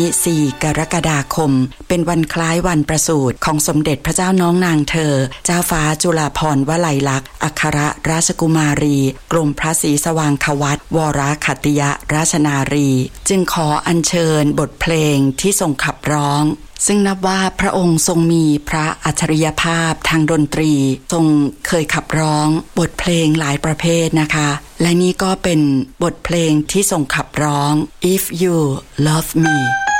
4 กรกฎาคมเป็นวันคล้ายวันประสูติของสมเด็จพระเจ้าน้องนางเธอเจ้าฟ้าจุฬาภรณ์วลัยลักษณ์อัครราชกุมารีกรมพระศรีสว่างควัตรวรขัตติยราชนารีจึงขออัญเชิญบทเพลงที่ทรงขับร้องซึ่งนับว่าพระองค์ทรงมีพระอัจฉริยภาพทางดนตรีทรงเคยขับร้องบทเพลงหลายประเภทนะคะและนี่ก็เป็นบทเพลงที่ทรงขับร้อง If You Love Me